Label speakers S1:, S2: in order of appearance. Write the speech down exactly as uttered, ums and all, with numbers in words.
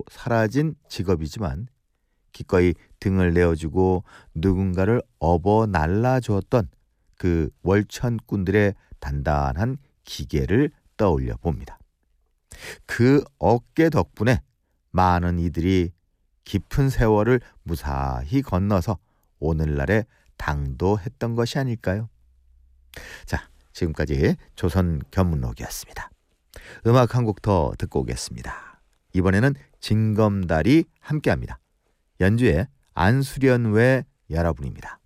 S1: 사라진 직업이지만 기꺼이 등을 내어주고 누군가를 업어 날라주었던 그 월천꾼들의 단단한 기계를 떠올려 봅니다. 그 어깨 덕분에 많은 이들이 깊은 세월을 무사히 건너서 오늘날에 당도했던 것이 아닐까요? 자, 지금까지 조선 견문록이었습니다. 음악 한 곡 더 듣고 오겠습니다. 이번에는 징검다리 함께합니다. 연주의 안수련외 여러분입니다.